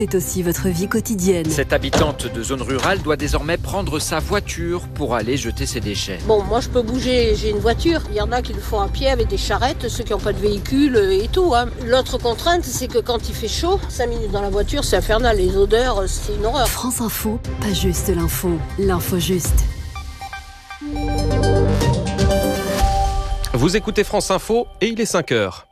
C'est aussi votre vie quotidienne. Cette habitante de zone rurale doit désormais prendre sa voiture pour aller jeter ses déchets. Bon, moi je peux bouger, j'ai une voiture. Il y en a qui le font à pied avec des charrettes, ceux qui n'ont pas de véhicule et tout. L'autre contrainte, c'est que quand il fait chaud, 5 minutes dans la voiture, c'est infernal. Les odeurs, c'est une horreur. France Info, pas juste l'info, l'info juste. Vous écoutez France Info et il est 5h.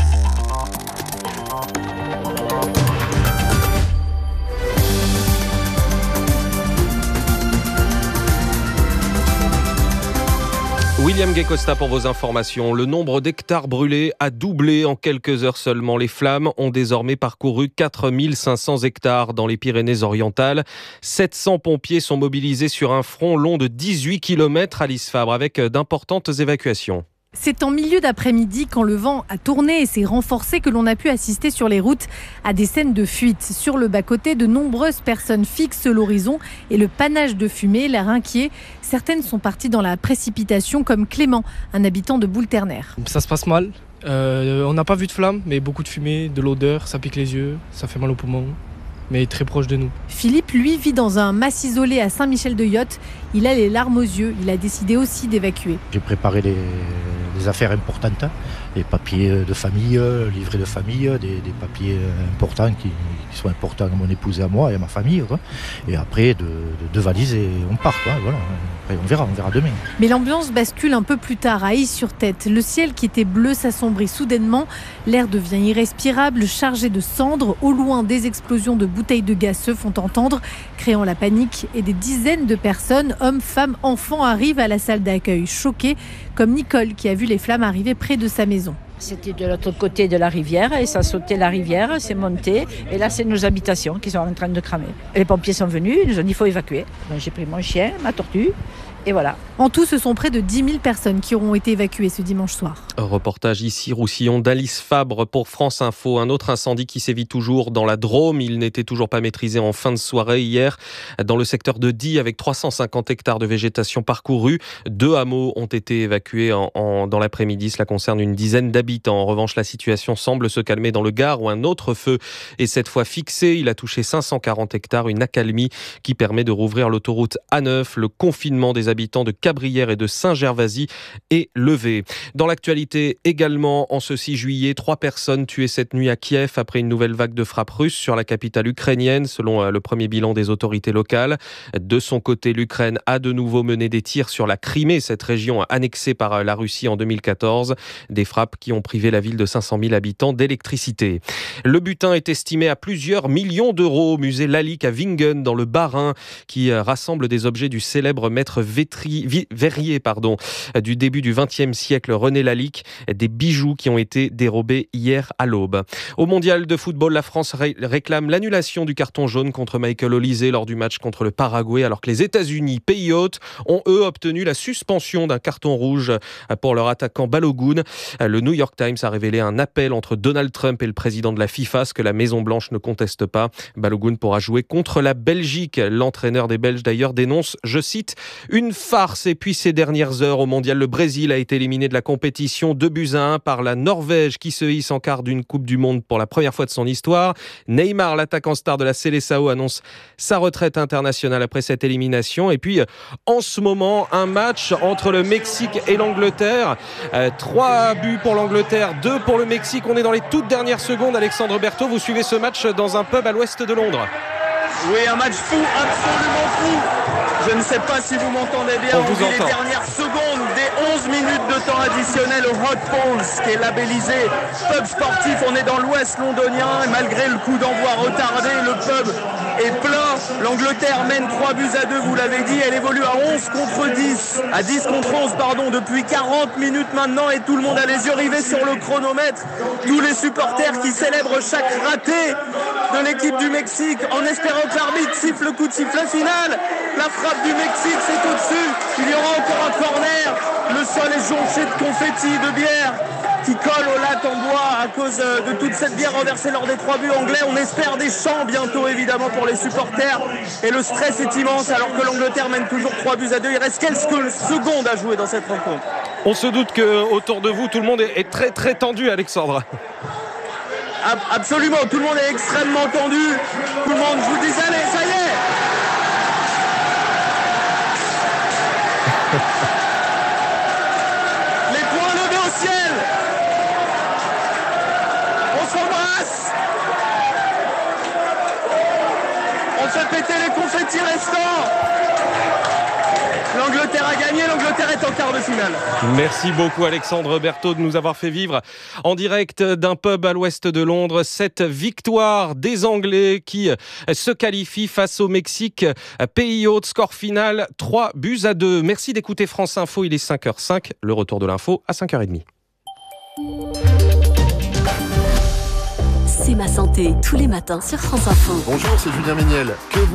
William Guécosta pour vos informations. Le nombre d'hectares brûlés a doublé en quelques heures seulement. Les flammes ont désormais parcouru 4500 hectares dans les Pyrénées-Orientales. 700 pompiers sont mobilisés sur un front long de 18 km à Alice Fabre avec d'importantes évacuations. C'est en milieu d'après-midi, quand le vent a tourné et s'est renforcé, que l'on a pu assister sur les routes à des scènes de fuite. Sur le bas-côté, de nombreuses personnes fixent l'horizon et le panache de fumée, l'air inquiet. Certaines sont parties dans la précipitation, comme Clément, un habitant de Boule-Ternaire. Ça se passe mal. On n'a pas vu de flamme, mais beaucoup de fumée, de l'odeur, ça pique les yeux, ça fait mal aux poumons, mais très proche de nous. Philippe, lui, vit dans un mas isolé à Saint-Michel-de-Yotte. Il a les larmes aux yeux. Il a décidé aussi d'évacuer. J'ai préparé des affaires importantes, des papiers de famille, livrets de famille, des papiers importants qui sont importants à mon épouse et à moi et à ma famille. Quoi. Et après, deux valises et on part. Quoi. Voilà. Après, on verra demain. Mais l'ambiance bascule un peu plus tard à Ailly-sur-Tête. Le ciel qui était bleu s'assombrit soudainement. L'air devient irrespirable, chargé de cendres. Au loin, des explosions de bouteilles de gaz se font entendre, créant la panique. Et des dizaines de personnes, hommes, femmes, enfants, arrivent à la salle d'accueil, choqués, comme Nicole qui a vu les flammes arriver près de sa maison. C'était de l'autre côté de la rivière et ça sautait la rivière, c'est monté et là c'est nos habitations qui sont en train de cramer. Les pompiers sont venus, ils nous ont dit qu'il faut évacuer. Donc j'ai pris mon chien, ma tortue et voilà. En tout, ce sont près de 10 000 personnes qui auront été évacuées ce dimanche soir. Reportage ici, Roussillon, d'Alice Fabre pour France Info. Un autre incendie qui sévit toujours dans la Drôme. Il n'était toujours pas maîtrisé en fin de soirée hier dans le secteur de Die avec 350 hectares de végétation parcourus. 2 hameaux ont été évacués dans l'après-midi. Cela concerne une dizaine d'habitants. En revanche, la situation semble se calmer dans le Gard où un autre feu est cette fois fixé. Il a touché 540 hectares, une accalmie qui permet de rouvrir l'autoroute A9. Le confinement des habitants de Cabrières et de Saint-Gervasy est levé. Dans l'actualité également, en ce 6 juillet, 3 personnes tuées cette nuit à Kiev après une nouvelle vague de frappes russes sur la capitale ukrainienne, selon le premier bilan des autorités locales. De son côté, l'Ukraine a de nouveau mené des tirs sur la Crimée, cette région annexée par la Russie en 2014. Des frappes qui ont privé la ville de 500 000 habitants d'électricité. Le butin est estimé à plusieurs millions d'euros au musée Lalique à Wingen, dans le Bas-Rhin, qui rassemble des objets du célèbre maître verrier du début du XXe siècle, René Lalique, des bijoux qui ont été dérobés hier à l'aube. Au mondial de football, la France réclame l'annulation du carton jaune contre Michael Olise lors du match contre le Paraguay, alors que les États-Unis, pays hôtes, ont eux obtenu la suspension d'un carton rouge pour leur attaquant Balogun. Le New York Times a révélé un appel entre Donald Trump et le président de la FIFA, ce que la Maison-Blanche ne conteste pas. Balogun pourra jouer contre la Belgique. L'entraîneur des Belges d'ailleurs dénonce, je cite, une farce. Et puis ces dernières heures au mondial, le Brésil a été éliminé de la compétition 2-1 par la Norvège qui se hisse en quart d'une Coupe du Monde pour la première fois de son histoire. Neymar, l'attaquant star de la Seleção, annonce sa retraite internationale après cette élimination. Et puis en ce moment, un match entre le Mexique et l'Angleterre. 3 buts pour l'Angleterre, 2 pour le Mexique. On est dans les toutes dernières secondes. Alexandre Berthaud, vous suivez ce match dans un pub à l'ouest de Londres. Oui, un match fou, absolument fou. Je ne sais pas si vous m'entendez bien. On vous entend. Les dernières secondes des 11 minutes de temps additionnel au Hot Pawls, qui est labellisé pub sportif. On est dans l'ouest londonien et malgré le coup d'envoi retardé, le pub est plein. L'Angleterre mène 3-2, vous l'avez dit. Elle évolue à 11 contre 10. À 10 contre 11, pardon, depuis 40 minutes maintenant et tout le monde a les yeux rivés sur le chronomètre. Tous les supporters qui célèbrent chaque raté de l'équipe du Mexique en espérant que l'arbitre siffle le coup de sifflet final. La frappe du Mexique, c'est au-dessus. Il y aura encore un corner. Le sol est jonché de confettis, de bière qui colle aux lattes en bois à cause de toute cette bière renversée lors des 3 buts anglais. On espère des chants bientôt, évidemment, pour les supporters. Et le stress est immense alors que l'Angleterre mène toujours 3-2. Il reste quelques secondes à jouer dans cette rencontre. On se doute qu'autour de vous, tout le monde est très très tendu, Alexandre. Absolument, tout le monde est extrêmement tendu. passe. On fait péter les confettis restants. L'Angleterre a gagné, l'Angleterre est en quart de finale. Merci beaucoup Alexandre Berthaud de nous avoir fait vivre en direct d'un pub à l'ouest de Londres cette victoire des Anglais qui se qualifient face au Mexique. Pays hôte, score final 3-2. Merci d'écouter France Info, il est 5h05, le retour de l'info à 5h30. C'est ma santé tous les matins sur France Info. Bonjour, c'est Julien Méniel.